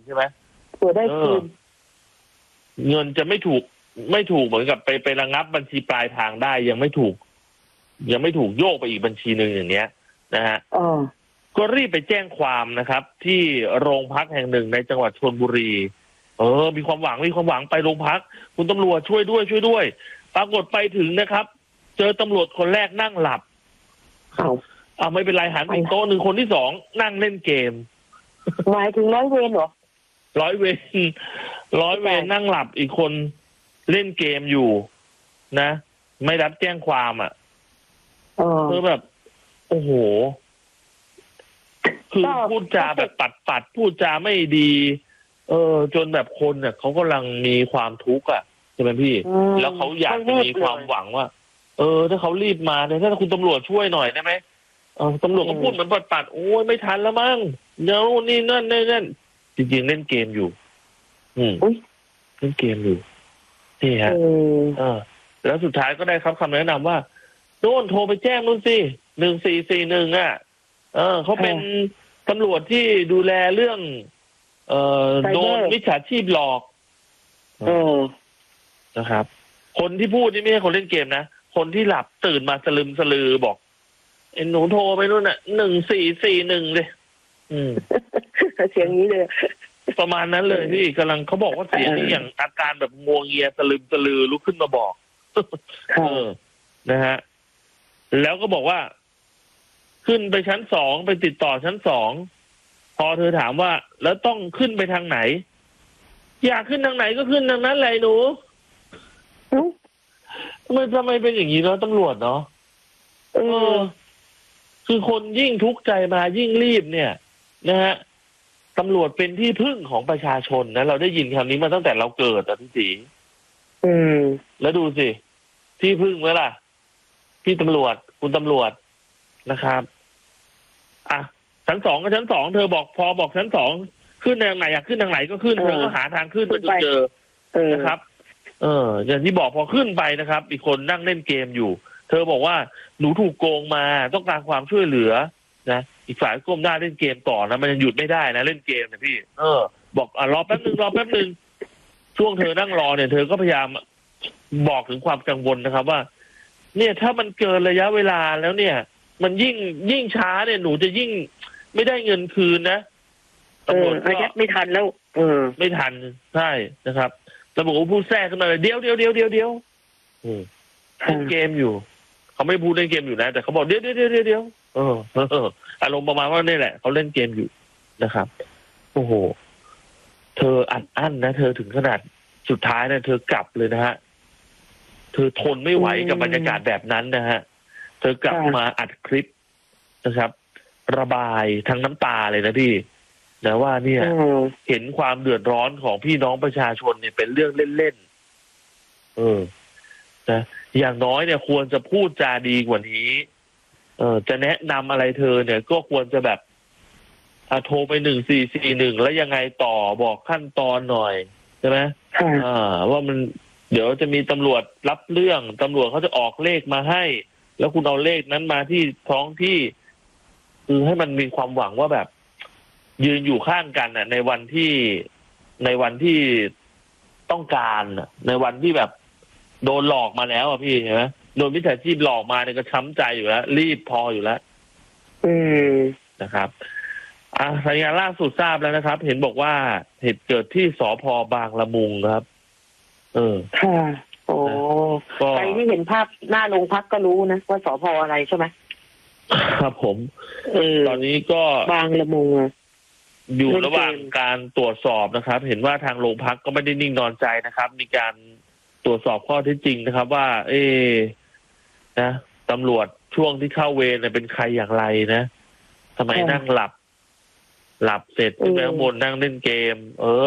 ใช่ไหมเผื่อได้คืนเงินจะไม่ถูกเหมือนกับไประงับบัญชีปลายทางได้ยังไม่ถูกโยกไปอีกบัญชีหนึ่งอย่างเนี้ยนะฮะก็รีบไปแจ้งความนะครับที่โรงพักแห่งหนึ่งในจังหวัดชลบุรีมีความหวังไปโรงพักคุณตำรวจช่วยด้วยปรากฏไปถึงนะครับเจอตำรวจคนแรกนั่งหลับไม่เป็นไรหันไปโต๊ะหนึ่งคนที่สองนั่งเล่นเกมหมายถึงร้อยเวรเหรอร้อยเวรนั่งหลับอีกคนเล่นเกมอยู่นะไม่รับแจ้งความแบบโอ้โหคือพูดจาแบบปัดพูดจาไม่ดีจนแบบคนเนี่ยเขากำลังมีความทุกข์ใช่ไหมพี่แล้วเขาอยากจะมีความหวังว่าถ้าเขารีบมาเนี่ยถ้าคุณตำรวจช่วยหน่อยได้ไหมตำรวจก็พูดเหมือนปัดโอ้ยไม่ทันแล้วมั้งเดี๋ยวนี่นั่นจริงๆเล่นเกมอยู่เล่นเกมอยู่นี่ฮะแล้วสุดท้ายก็ได้ครับคำแนะนำว่าโน่นโทรไปแจ้งนู่นสิ1441เขาเป็นตำรวจที่ดูแลเรื่องโดนมิจฉาชีพหลอกนะครับคนที่พูดนี่ไม่ใช่คนเล่นเกมนะคนที่หลับตื่นมาสลึมสลือบอกหนูโทรไปนู่น1441เลยเสียงนี้เลยประมาณนั้นเลยพี่กำลังเขาบอกว่าเสียงนี่อย่างอาการแบบงัวเงียสลึมสลือลุกขึ้นมาบอกนะฮะแล้วก็บอกว่าขึ้นไปชั้น2ไปติดต่อชั้น2พอเธอถามว่าแล้วต้องขึ้นไปทางไหนอยากขึ้นทางไหนก็ขึ้นทางนั้นเลยหนูทำไมเป็นอย่างนี้เนาะตำรวจเนาะคือคนยิ่งทุกข์ใจมายิ่งรีบเนี่ยนะฮะตำรวจเป็นที่พึ่งของประชาชนนะเราได้ยินคำนี้มาตั้งแต่เราเกิดพี่ศรีแล้วดูสิที่พึ่งไหมล่ะพี่ตำรวจคุณตำรวจนะครับชั้น2ก็ชั้น2เธอบอกพอบอกชั้น2ขึ้นทางไหนอยากขึ้นทางไหนก็ขึ้นเธอก็หาทางขึ้นจนเจอนะครับอย่างที่บอกพอขึ้นไปนะครับอีกคนนั่งเล่นเกมอยู่เธอบอกว่าหนูถูกโกงมาต้องการความช่วยเหลือนะอีกฝ่ายก้มหน้าเล่นเกมต่อนะมันยังหยุดไม่ได้นะเล่นเกมนะพี่บอกรอแป๊บนึงช่วงเธอนั่งรอเนี่ยเธอก็พยายามบอกถึงความกังวลนะครับว่าเนี่ยถ้ามันเกินระยะเวลาแล้วเนี่ยมันยิ่งช้าเนี่ยหนูจะยิ่งไม่ได้เงินคืนนะตำรวจก็ไม่ทันแล้วไม่ทันใช่นะครับตำรวจก็พูดแทรกขึ้นมาเลยเดี๋ยวเล่นเกมอยู่เขาไม่พูดเล่นเกมอยู่นะแต่เขาบอกเดี๋ยวอารมณ์ประมาณว่านี่แหละเขาเล่นเกมอยู่นะครับโอ้โหเธออั้นนะเธอถึงขนาดสุดท้ายนะเธอกลับเลยนะฮะเธอทนไม่ไหวกับบรรยากาศแบบนั้นนะฮะเธอกลับมาอัดคลิปนะครับระบายทั้งน้ำตาเลยนะพี่นะว่าเนี่ยเห็นความเดือดร้อนของพี่น้องประชาชนเนี่ยเป็นเรื่องเล่นนะอย่างน้อยเนี่ยควรจะพูดจาดีกว่านี้จะแนะนำอะไรเธอเนี่ยก็ควรจะแบบโทรไป1441แล้วยังไงต่อบอกขั้นตอนหน่อยใช่ไหมว่ามันเดี๋ยวจะมีตำรวจรับเรื่องตำรวจเขาจะออกเลขมาให้แล้วคุณเอาเลขนั้นมาที่ท้องที่คือให้มันมีความหวังว่าแบบยืนอยู่ข้างกันในวันที่ต้องการในวันที่แบบโดนหลอกมาแล้วพี่เห็นไหมโดนมิจฉาชีพหลอกมาเนี่ยก็ช้ำใจอยู่แล้วรีบพออยู่แล้วนะครับรายงานล่าสุดทราบแล้วนะครับเห็นบอกว่าเหตุเกิดที่สภ.บางละมุงครับค่ะโอ้ใครที่เห็นภาพหน้าโรงพักก็รู้นะว่าสภ.อะไรใช่ไหมครับผมตอนนี้ก็บางละมุงอยู่ระหว่างการตรวจสอบนะครับเห็นว่าทางโรงพักก็ไม่ได้นิ่งนอนใจนะครับมีการตรวจสอบข้อเท็จจริงนะครับว่านะตำรวจช่วงที่เข้าเวรเป็นใครอย่างไรนะทำไมนั่งหลับเสร็จขึ้นไปข้างบนนั่งเล่นเกม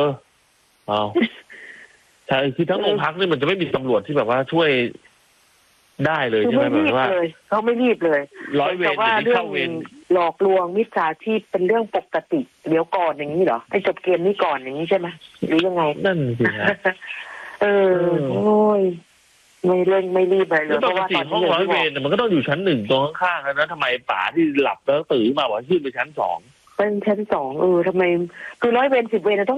ใช่คือทั้งโรงพักนี่มันจะไม่มีตำรวจที่แบบว่าช่วยได้เลยใช่ไหมแบบว่าเขาไม่รีบเลยร้อยเวรที่เข้าเวรหลอกลวงมิจฉาชีพเป็นเรื่องปกติเดี๋ยวก่อนอย่างนี้เหรอให้จบเกมนี้ก่อนอย่างนี้ใช่ไหมหรือยังไงนั่นสิฮะโอ้ยไม่เร่งไม่รีบเลยเพราะว่าห้องร้อยเวรมันก็ต้องอยู่ชั้น1ตรงข้างๆแล้วทำไมป๋าที่หลับแล้วตื่นมาบอกขึ้นไปชั้น2 เป็นชั้น2ทำไมคือร้อยเวร10 เวรต้อง